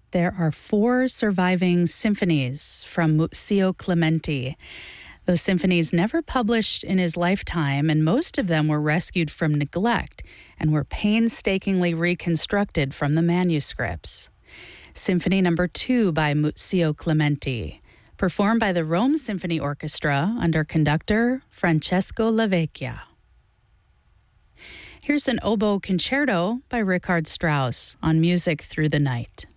There are 4 surviving symphonies from Muzio Clementi. Those symphonies never published in his lifetime, and most of them were rescued from neglect and were painstakingly reconstructed from the manuscripts. Symphony number 2 by Muzio Clementi, performed by the Rome Symphony Orchestra under conductor Francesco Lavecchia. Here's an oboe concerto by Richard Strauss on Music Through the Night.